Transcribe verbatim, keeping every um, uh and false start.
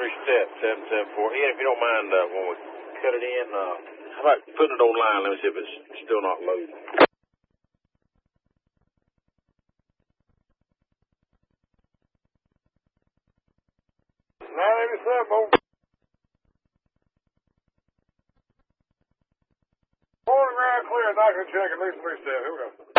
three step, seven seven four. Ian, if you don't mind, uh, when we cut it in, uh, how about putting it online? Let me see if it's still not loaded. nine eighty-seven, over. Morning ground clear, not gonna check at least three step. Here we go.